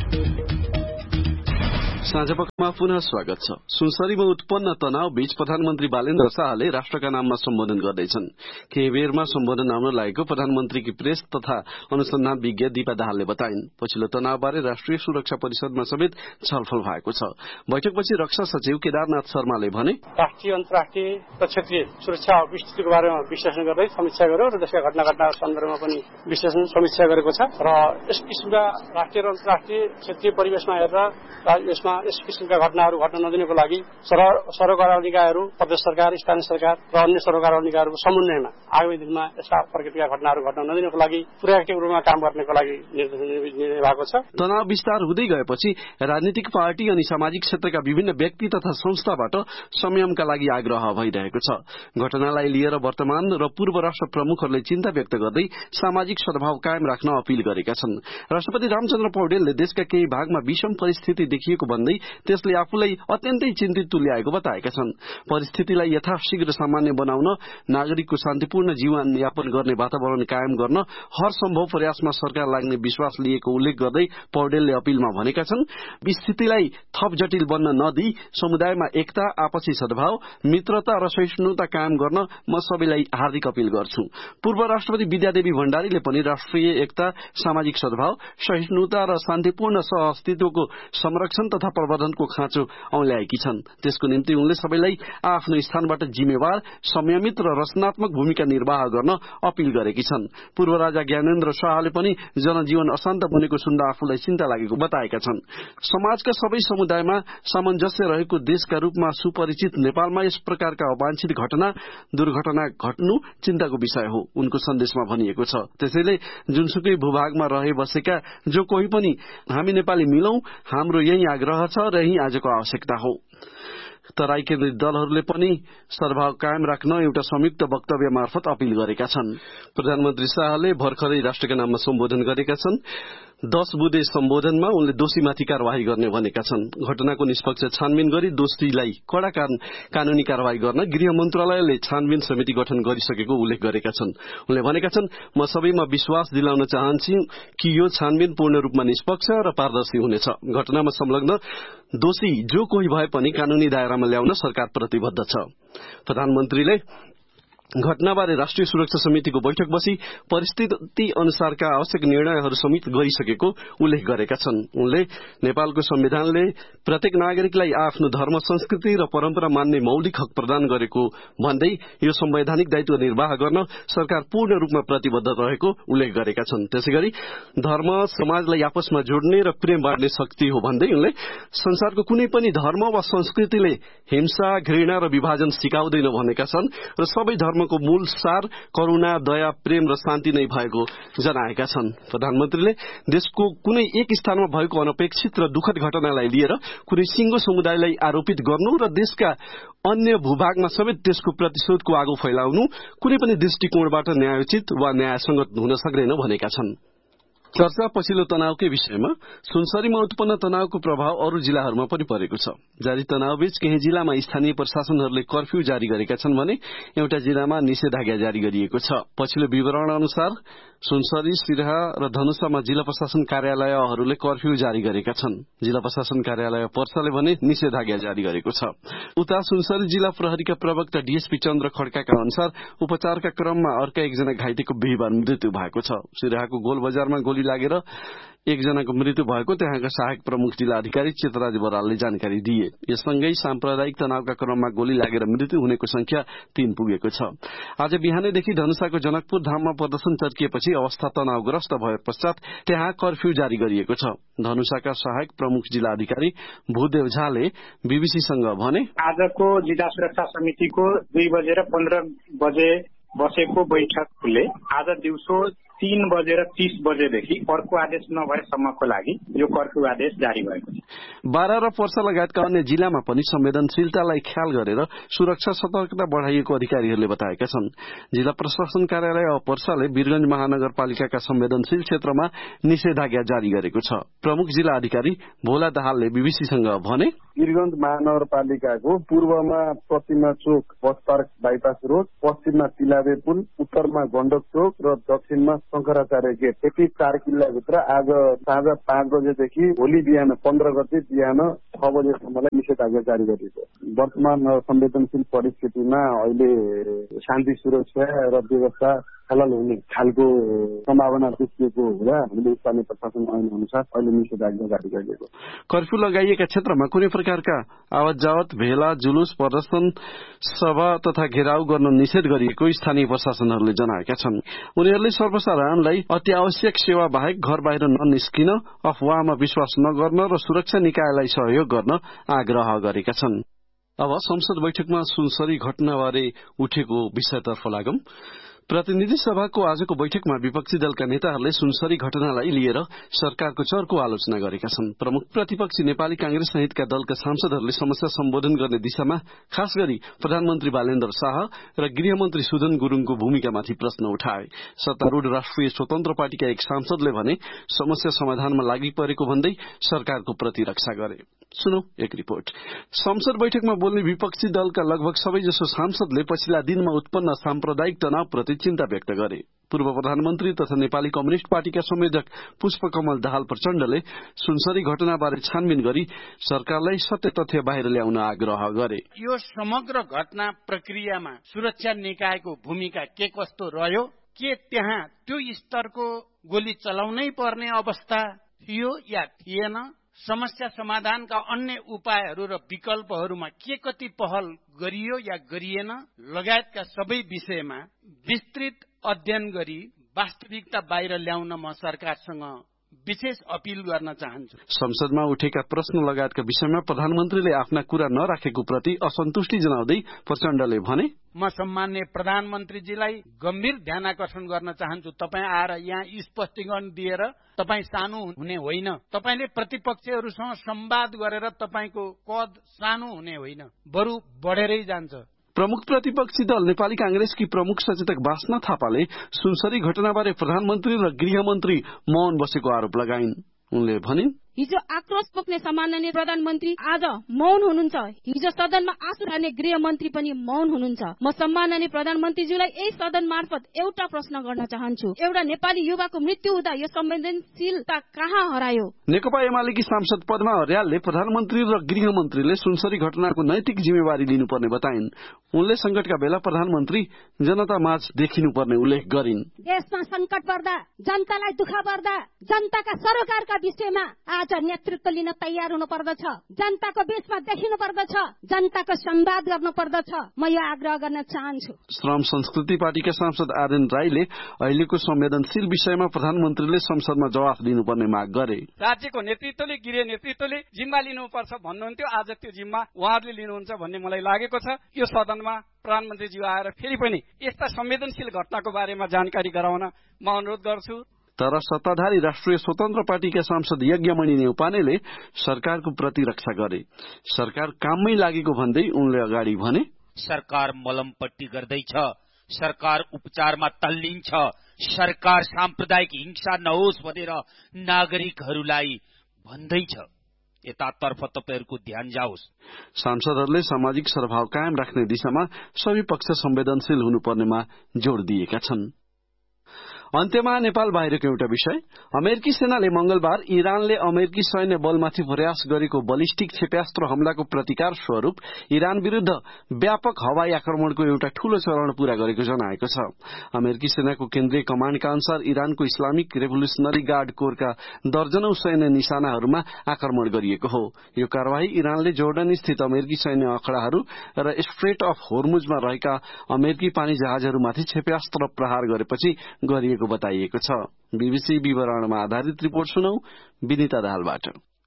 साँझपखमा पुनः स्वागत छ। सुनसरीमा उत्पन्न तनाव बीच प्रधानमन्त्री बालेन्द्र शाहले राष्ट्रका नाममा सम्बोधन गर्दैछन्। केही बेरमा सम्बोधन आउन लागेको प्रधानमन्त्रीकी प्रेस तथा अनुसन्धान विज्ञ दीपा दाहालले बताइन्। पछिल्लो तनावबारे राष्ट्रिय सुरक्षा परिषदमा समेत छलफल भएको छ। बैठकपछि रक्षा सचिव केदारनाथ शर्माले भने, राष्ट्रिय अन्तर्राष्ट्रिय र क्षेत्रीय सुरक्षा स्थितिको बारेमा विश्लेषण गर्दै समीक्षा गर्यो र देशका घटनाका सन्दर्भमा पनि विश्लेषण समीक्षा गरेको छ र यस किसिमका राष्ट्रिय र अन्तर्राष्ट्रिय क्षेत्रीय परिवेशमा हेरेर यसमा यस किसिमका घटनाहरू घट्न नदिनको लागि सरकारवाला निकायहरू, प्रदेश सरकार, स्थानीय सरकार र अन्य सरकारवाला निकायहरूको समन्वयमा आगामी दिनमा यस्ता प्रकृतिका घटनाहरू घट्न नदिनको लागि प्रोएक्टिभ रूपमा काम गर्नको लागि निर्देशन भएको छ। तनाव विस्तार हुँदै गएपछि राजनीतिक पार्टी अनि सामाजिक क्षेत्रका विभिन्न व्यक्ति तथा संस्थाबाट संयमका लागि आग्रह भइरहेको छ। घटनालाई लिएर वर्तमान र पूर्व राष्ट्र प्रमुखहरूले चिन्ता व्यक्त गर्दै सामाजिक सद्भाव कायम राख्न अपील गरेका छन्। राष्ट्रपति रामचन्द्र पौडेलले देशका केही भागमा विषम परिस्थिति देखिएको भन्दै त्यसले आफूलाई अत्यन्तै चिन्तित तुल्याएको बताएका छन्। परिस्थितिलाई यथाशीघ्र सामान्य बनाउन, नागरिकको शान्तिपूर्ण जीवन यापन गर्ने वातावरण कायम गर्न हर सम्भव प्रयासमा सरकार लाग्ने विश्वास लिएको उल्लेख गर्दै पौडेलले अपीलमा भनेका छन्, स्थितिलाई थप जटिल बन्न नदिई समुदायमा एकता, आपसी सद्भाव, मित्रता र सहिष्णुता कायम गर्न म सबैलाई हार्दिक अपील गर्छु। पूर्व राष्ट्रपति विद्यादेवी भण्डारीले पनि राष्ट्रिय एकता, सामाजिक सद्भाव, सहिष्णुता र शान्तिपूर्ण सहअस्तित्वको संरक्षण तथा प्रवर्धनको खाँचो औल्याएकी छन्। त्यसको निम्ति उनले सबैलाई आफ्नो स्थानबाट जिम्मेवार, संयमित र रचनात्मक भूमिका निर्वाह गर्न अपील गरेकी छन्। पूर्व राजा ज्ञानेन्द्र शाहले पनि जनजीवन अशान्त बनेको सुन्दा आफूलाई चिन्ता लागेको बताएका छन्। समाजका सबै समुदायमा सामञ्जस्य रहेको देशका रूपमा सुपरिचित नेपालमा यस प्रकारका अवांछित दुर्घटना घट्नु चिन्ताको विषय हो, उनको सन्देशमा भनिएको छ। त्यसैले जुनसुकै भूभागमा रहे बसेका जो कोही पनि हामी नेपाली मिलौं, हाम्रो यही आग्रह छ र यही आजको आवश्यकता हो। तराई केन्द्रित दलहरूले पनि सद्भाव कायम राख्न एउटा संयुक्त वक्तव्य मार्फत अपील गरेका छन्। प्रधानमन्त्री शाहले भर्खरै राष्ट्रका नाममा सम्बोधन गरेका छन्। 10 बुँदे सम्बोधनमा उनले दोषीमाथि कार्यवाही गर्ने भनेका छन्। घटनाको निष्पक्ष छानबिन गरी दोषीलाई कड़ा कानूनी कार्यवाही गर्न गृह मन्त्रालयले छानबिन समिति गठन गरिसकेको उल्लेख गरेका छन्। उनले भनेका छन्, म सबैमा विश्वास दिलाउन चाहन्छु कि यो छानबिन पूर्ण रूपमा निष्पक्ष र पारदर्शी हुनेछ। घटनामा संलग्न दोषी जो कोही भए पनि कानूनी दायरामा ल्याउन सरकार प्रतिबद्ध छ। प्रधानमन्त्रीले घटनाबारे राष्ट्रिय सुरक्षा समितिको बैठक बसी परिस्थिति अनुसारका आवश्यक निर्णयहरू समेत गरिसकेको उल्लेख गरेका छन्। उनले नेपालको संविधानले प्रत्येक नागरिकलाई आफ्नो धर्म, संस्कृति र परम्परा मान्ने मौलिक हक प्रदान गरेको भन्दै यो संवैधानिक दायित्व निर्वाह गर्न सरकार पूर्ण रूपमा प्रतिबद्ध रहेको उल्लेख गरेका छन्। त्यसैगरी धर्म समाजलाई आपसमा जोड्ने र प्रेम बाँड्ने शक्ति हो भन्दै उनले संसारको कुनै पनि धर्म वा संस्कृतिले हिंसा, घृणा र विभाजन सिकाउँदैन भनेका छन् र सबै धर्मको मूल सार करुणा, दया, प्रेम र शान्ति नै भएको जनाएका छन्। प्रधानमन्त्रीले देशको कुनै एक स्थानमा भएको अनपेक्षित र दुःखद घटनालाई लिएर कुनै सिंगो समुदायलाई आरोपित गर्नु र देशका अन्य भूभागमा समेत त्यसको प्रतिशोधको आगो फैलाउनु कुनै पनि दृष्टिकोणबाट न्यायोचित वा न्यायसंगत हुन सक्दैन भनेका छन्। चर्चा पछिल्लो तनावकै विषयमा। सुनसरीमा उत्पन्न तनावको प्रभाव अरू जिल्लाहरूमा पनि परेको छ। जारी तनावबीच केही जिल्लामा स्थानीय प्रशासनहरूले कर्फ्यू जारी गरेका छन् भने एउटा जिल्लामा निषेधाज्ञा जारी गरिएको छ। पछिल्लो विवरण अनुसार सुनसरी, सिराहा र धनुषामा जिल्ला प्रशासन कार्यालयहरूले कर्फ्यू जारी गरेका छन्। जिल्ला प्रशासन कार्यालय पर्साले भने निषेधाज्ञा जारी गरेको छ। उता सुनसरी जिल्ला प्रहरीका प्रवक्ता डीएसपी चन्द्र खड्काका अनुसार उपचारका क्रममा अर्का एकजना घाइतेको बिहिबार मृत्यु भएको छ। सिराहाको गोल बजारमा गोली लागेर एकजनाको मृत्यु भएको त्यहाँका सहायक प्रमुख जिल्ला अधिकारी चितराज बरालले जानकारी दिए। यससँगै साम्प्रदायिक तनावका क्रममा गोली लागेर मृत्यु हुनेको संख्या 3 पुगेको छ। आज बिहानैदेखि धनुषाको जनकपुर धाममा प्रदर्शन चर्किएपछि अवस्था तनावग्रस्त भए पश्चात त्यहाँ कर्फ्यू जारी गरिएको छ। धनुषाका सहायक प्रमुख जिल्ला अधिकारी भूदेव झाले बीबीसीसँग भने, आजको जिल्ला सुरक्षा समितिको 2:15 बजे बसेको बैठकले आज दिउँसो 3:30 बजेदेखि अर्को आदेश नभएसम्मको लागि यो कर्फ्यू आदेश जारी भएको छ। बारा र पर्सा लगायतका अन्य जिल्लामा पनि संवेदनशीलतालाई ख्याल गरेर सुरक्षा सतर्कता बढ़ाइएको अधिकारीहरूले बताएका छन्। जिल्ला प्रशासन कार्यालय पर्साले वीरगंज महानगरपालिकाका संवेदनशील क्षेत्रमा निषेधाज्ञा जारी गरेको छ। प्रमुख जिल्ला अधिकारी भोला दाहालले बीबीसीसँग भने, वीरगञ्ज महानगरपालिकाको पूर्वमा प्रतिमा चोक बस पार्क बाइपास रोड, पश्चिममा तिलाबे पुल, उत्तरमा गण्डक चोक र दक्षिणमा शंकराचार्य गेट। यति 4 किल्लाभित्र आज साँझ 5 बजेदेखि भोलि बिहान 15 गते बिहान 6 बजेसम्मलाई निषेधाज्ञा जारी गरिएको। वर्तमान संवेदनशील परिस्थितिमा अहिले शान्ति सुरक्षा र व्यवस्था खलल हुने खालको सम्भावना देखिएको हुँदा हामीले स्थानीय प्रशासन ऐन अनुसार अहिले निषेधाज्ञा जारी गरिएको। कर्फ्यू लगाइएका क्षेत्रमा कुनै प्रकारका आवत जावत, भेला, जुलुस, प्रदर्शन, सभा तथा घेराउ गर्न निषेध गरिएको स्थानीय प्रशासनहरूले जनाएका छन्। उनीहरूले सर्वसाधारणलाई अत्यावश्यक सेवा बाहेक घर बाहिर ननिस्किन, अफवाहमा विश्वास नगर्न र सुरक्षा निकायलाई सहयोग गर्न आग्रह गरेका छन्। अब संसद बैठकमा सुनसरी घटनाबारे उठेको विषयतर्फ लागौं। प्रतिनिधि सभाको आजको बैठकमा विपक्षी दलका नेताहरूले सुनसरी घटनालाई लिएर सरकारको चर्को आलोचना गरेका छन्। प्रमुख प्रतिपक्षी नेपाली कांग्रेस सहितका दलका सांसदहरूले समस्या सम्बोधन गर्ने दिशामा खास गरी प्रधानमन्त्री बालेन्द्र शाह र गृहमन्त्री सुदन गुरूङको भूमिकामाथि प्रश्न उठाए। सत्तारूढ़ राष्ट्रिय स्वतन्त्र पार्टीका एक सांसदले भने समस्या समाधानमा लागि परेको भन्दै सरकारको प्रतिरक्षा गरे। सुनौ एक रिपोर्ट। संसद बैठकमा बोल्ने विपक्षी दलका लगभग सबैजसो सांसदले पछिल्ला दिनमा उत्पन्न साम्प्रदायिक तनावप्रति चिन्ता व्यक्त गरे। पूर्व प्रधानमन्त्री तथा नेपाली कम्युनिष्ट पार्टीका संयोजक पुष्पकमल दाहाल प्रचण्डले सुनसरी घटनाबारे छानबिन गरी सरकारलाई सत्य तथ्य बाहिर ल्याउन आग्रह गरे। यो समग्र घटना प्रक्रियामा सुरक्षा निकायको भूमिका के कस्तो रह्यो, के त्यहाँ त्यो स्तरको गोली चलाउनै पर्ने अवस्था थियो या थिएन, समस्या समाधानका अन्य उपायहरू र विकल्पहरूमा के कति पहल गरियो या गरिएन लगायतका सबै विषयमा विस्तृत अध्ययन गरी वास्तविकता बाहिर ल्याउन म सरकारसँग विशेष अपील गर्न चाहन्छु। संसदमा उठेका प्रश्न लगायतका विषयमा प्रधानमन्त्रीले आफ्ना कुरा नराखेको प्रति असन्तुष्टि जनाउँदै प्रचण्डले भने, म सम्माननीय प्रधानमन्त्रीजीलाई गम्भीर ध्यानआकर्षण गर्न चाहन्छु। तपाईँ आएर यहाँ स्पष्टीकरण दिएर तपाईँ सानो हुने होइन, तपाईँले प्रतिपक्षहरूसँग संवाद गरेर तपाईँको कद सानो हुने होइन, बरु बढेरै जान्छ। प्रमुख प्रतिपक्षी दल नेपाली कांग्रेसकी प्रमुख सचेतक बास्ना थापाले सुनसरी घटनाबारे प्रधानमन्त्री र गृहमन्त्री मौन बसेको आरोप लगाइन्। उनले भनिन्, हिजो आक्रोश पोख्ने सम्माननीय प्रधानमन्त्री आज मौन हुनुहुन्छ। हिजो सदनमा आँसु हाल्ने गृहमन्त्री पनि मौन हुनुहुन्छ। म सम्माननीय प्रधानमन्त्रीज्यूलाई यही सदन मार्फत एउटा प्रश्न गर्न चाहन्छु, एउटा नेपाली युवाको मृत्यु हुँदा यो संवेदनशीलता कहाँ हरायो? नेकपा एमालेकी सांसद पद्मा अर्यालले प्रधानमन्त्री र गृहमन्त्रीले सुनसरी घटनाको नैतिक जिम्मेवारी लिनुपर्ने बताइन्। उनले संकटका बेला प्रधानमन्त्री जनता माझ देखिनुपर्ने उल्लेख गरिन्। देशमा संकट पर्दा, जनतालाई दुःख पर्दा जनताका सरोकारका विषयमा आज नेतृत्व लिन तयार हुनु पर्दछ, जनताको बीचमा देखिनु पर्दछ, जनताको संवाद गर्नु पर्दछ। म यो आग्रह गर्न चाहन्छु। श्रम संस्कृति पार्टीका सांसद आर्यन राईले अहिलेको संवेदनशील विषयमा प्रधानमन्त्रीले संसदमा जवाफ दिनुपर्ने माग गरे। राज्यको नेतृत्वले, गृह नेतृत्वले जिम्मा लिनुपर्छ भन्नुहुन्थ्यो, आज त्यो जिम्मा उहाँहरूले लिनुहुन्छ भन्ने मलाई लागेको छ। यो सदनमा प्रधानमन्त्रीज्यू आएर फेरि पनि यस्ता संवेदनशील घटनाको बारेमा जानकारी गराउन म अनुरोध गर्छु। तर सत्ताधारी राष्ट्रिय स्वतन्त्र पार्टीका सांसद यज्ञमणि नेउपानेले सरकारको प्रतिरक्षा गरे। सरकार काममै लागेको भन्दै उनले अगाडि भने, सरकार मलमपट्टि गर्दैछ, सरकार उपचारमा तल्लिन्छ, सरकार साम्प्रदायिक हिंसा नहोस् भनेर नागरिकहरूलाई भन्दैछ। यतातर्फ तपाईहरूको ध्यान जाओस्। सांसदहरूले सामाजिक सद्भाव कायम राख्ने दिशामा सबै पक्ष संवेदनशील हुनुपर्नेमा जोड़ दिएका छन्। अन्त्यमा नेपाल बाहिरको एउटा विषय। अमेरिकी सेनाले मंगलबार इरानले अमेरिकी सैन्य बलमाथि प्रयास गरेको बलिस्टिक क्षेप्यास्त्र हमलाको प्रतिकार स्वरूप इरान विरूद्ध व्यापक हवाई आक्रमणको एउटा ठूलो चरण पूरा गरेको जनाएको छ। अमेरिकी सेनाको केन्द्रीय कमाण्डका अनुसार इरानको इस्लामिक रेभोल्युसनरी गार्ड कोरका दर्जनौं सैन्य निशानाहरूमा आक्रमण गरिएको हो। यो कार्यवाही इरानले जोर्डन स्थित अमेरिकी सैन्य अखड़ाहरू र स्ट्रेट अफ होर्मुजमा रहेका अमेरिकी पानी जहाजहरूमाथि क्षेप्यास्त्र प्रहार गरेपछि गरिएको बताइएको छ। बीबीसी विवरणमा आधारित रिपोर्ट सुनौ विनिता दाहालबाट।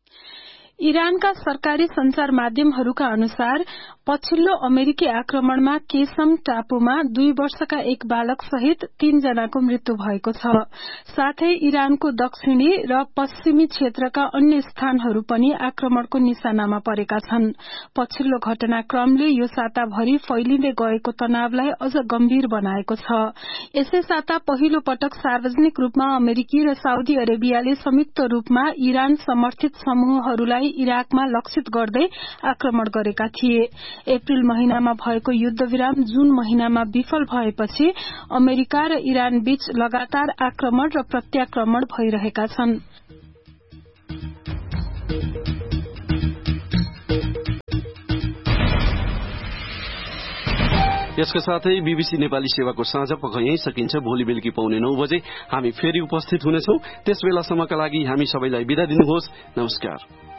इरानका सरकारी संचार माध्यमहरूका अनुसार पछिल्लो अमेरिकी आक्रमणमा केसम टापुमा 2 वर्षका एक बालक सहित 3 जनाको मृत्यु भएको छ। साथै इरानको दक्षिणी र पश्चिमी क्षेत्रका अन्य स्थानहरू पनि आक्रमणको निशानामा परेका छन्। पछिल्लो घटनाक्रमले यो साताभरि फैलिँदै गएको तनावलाई अझ गम्भीर बनाएको छ। यसै साता पहिलो पटक सार्वजनिक रूपमा अमेरिकी र साउदी अरेबियाले संयुक्त रूपमा इरान समर्थित समूहहरूलाई इराकमा लक्षित गर्दै आक्रमण गरेका थिए। अप्रिल महिनामा भएको युद्धविराम जून महिनामा विफल भएपछि अमेरिका र इरान बीच लगातार आक्रमण र प्रत्याक्रमण भइरहेका छन्। यसका साथै बीबीसी नेपाली सेवाको साँझ पख यही सकिन्छ। भोलि बेलुकी पौने 9 बजे हामी फेरि उपस्थित हुनेछौं। त्यसबेलासम्मका लागि हामी सबैलाई बिदा दिनुहोस्। नमस्कार।